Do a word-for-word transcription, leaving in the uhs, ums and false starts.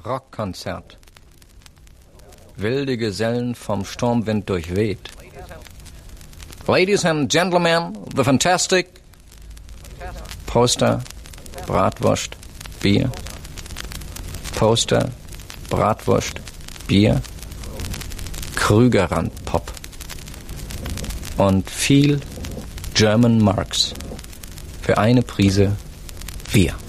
Rockkonzert. Wilde Gesellen vom Sturmwind durchweht. Ladies and Gentlemen, the Fantastic. Poster, Bratwurst, Bier. Poster, Bratwurst, Bier. Krügerrand-Pop. Und viel German Marks. Für eine Prise Bier.